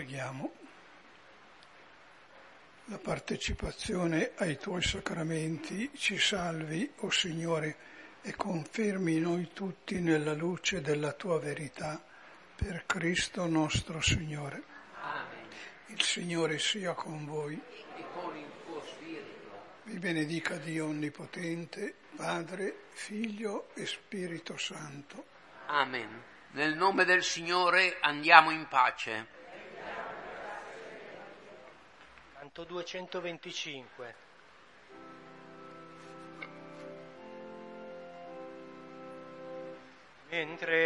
Preghiamo. La partecipazione ai Tuoi sacramenti ci salvi, o Signore, e confermi noi tutti nella luce della Tua verità, per Cristo nostro Signore. Amen. Il Signore sia con voi. E con il tuo spirito. Vi benedica Dio Onnipotente, Padre, Figlio e Spirito Santo. Amen. Nel nome del Signore andiamo in pace. Canto 225. Mentre